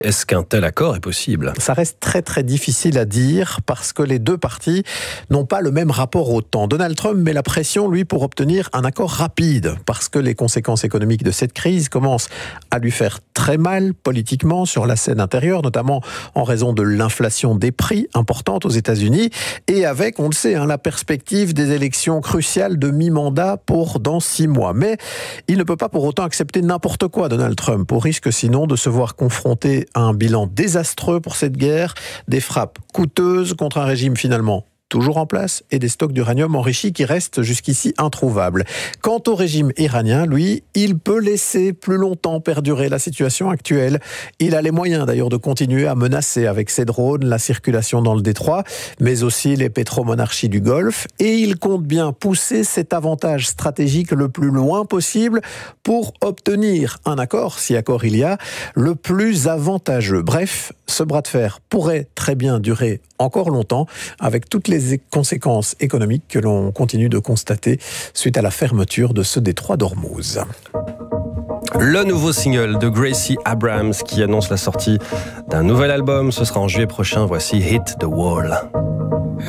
Est-ce qu'un tel accord est possible ? Ça reste très très difficile à dire parce que les deux parties n'ont pas le même rapport au temps. Donald Trump met la pression, lui, pour obtenir un accord rapide parce que les conséquences économiques de cette crise commencent à lui faire très mal politiquement sur la scène intérieure, notamment en raison de l'inflation des prix importante aux États-Unis et avec, on le sait, la perspective des élections cruciales de mi-mandat pour dans 6 mois. Mais il ne peut pas pour autant accepter n'importe quoi, Donald Trump, au risque sinon de se voir confronté à un bilan désastreux pour cette guerre, des frappes coûteuses contre un régime finalement toujours en place et des stocks d'uranium enrichi qui restent jusqu'ici introuvables. Quant au régime iranien, lui, il peut laisser plus longtemps perdurer la situation actuelle. Il a les moyens d'ailleurs de continuer à menacer avec ses drones la circulation dans le détroit, mais aussi les pétromonarchies du Golfe, et il compte bien pousser cet avantage stratégique le plus loin possible pour obtenir un accord, si accord il y a, le plus avantageux. Bref, ce bras de fer pourrait très bien durer encore longtemps, avec toutes les conséquences économiques que l'on continue de constater suite à la fermeture de ce détroit d'Ormuz. Le nouveau single de Gracie Abrams qui annonce la sortie d'un nouvel album, ce sera en juillet prochain. Voici Hit the Wall.